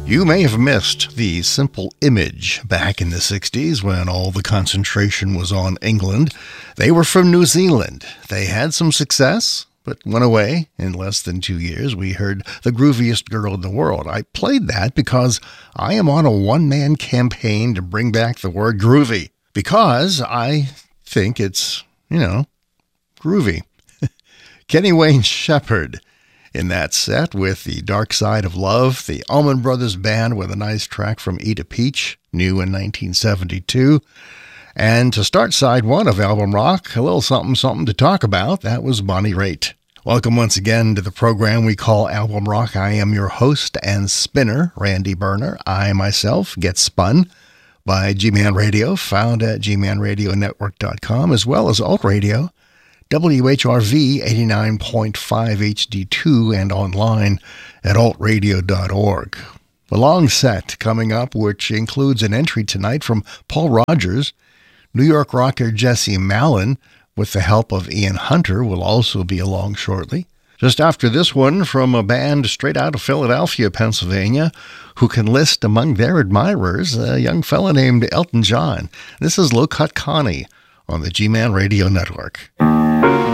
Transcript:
You may have missed the Simple Image back in the 60s when all the concentration was on England. They were from New Zealand. They had some success, but went away in less than 2 years. We heard The Grooviest Girl in the World. I played that because I am on a one-man campaign to bring back the word groovy, because I think it's, groovy. Kenny Wayne Shepherd in that set with The Dark Side of Love, the Allman Brothers Band with a nice track from Eat a Peach, new in 1972. And to start side one of Album Rock, a little something to talk about, that was Bonnie Raitt. Welcome once again to the program we call Album Rock. I am your host and spinner, Randy Berner. I myself get spun by G-Man Radio, found at gmanradionetwork.com, as well as Alt Radio, WHRV 89.5 HD2, and online at altradio.org. A long set coming up, which includes an entry tonight from Paul Rodgers. New York rocker Jesse Malin, with the help of Ian Hunter, will also be along shortly. Just after this one, from a band straight out of Philadelphia, Pennsylvania, who can list among their admirers a young fella named Elton John. This is Low Cut Connie on the G-Man Radio Network.